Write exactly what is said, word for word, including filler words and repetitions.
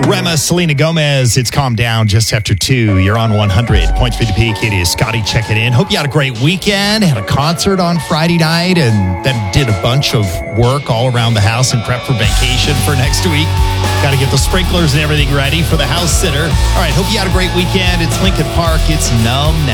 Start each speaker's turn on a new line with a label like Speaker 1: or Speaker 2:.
Speaker 1: Rema, Selena Gomez, it's calmed down just after two. You're on one hundred point three The Peak. It is Scotty checking in. Hope you had a great weekend. Had a concert on Friday night and then did a bunch of work all around the house and prep for vacation for next week. Got to get the sprinklers and everything ready for the house sitter. All right, hope you had a great weekend. It's Lincoln Park. It's Numb Now.